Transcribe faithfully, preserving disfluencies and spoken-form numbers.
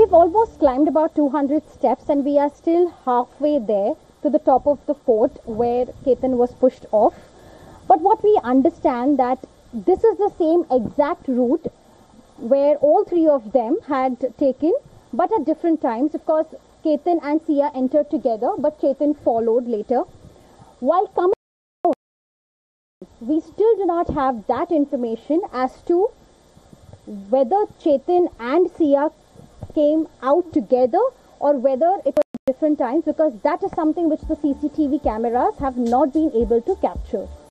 We've almost climbed about two hundred steps and we are still halfway there to the top of the fort where Ketan was pushed off. But what we understand that this is the same exact route where all three of them had taken, but at different times. Of course, Ketan and Sia entered together, but Ketan followed later. While coming down, we still do not have that information as to whether Chetan and Sia came out together or whether it was different times, because that is something which the C C T V cameras have not been able to capture.